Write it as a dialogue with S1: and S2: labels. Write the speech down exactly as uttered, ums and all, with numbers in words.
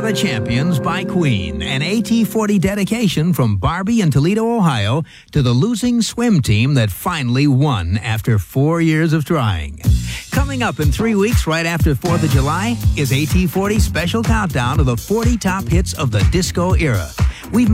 S1: the Champions by Queen, an A T forty dedication from Barbie in Toledo, Ohio, to the losing swim team that finally won after four years of trying. Coming up in three weeks, right after fourth of July, is A T forty's special countdown of the forty top hits of the disco era. We've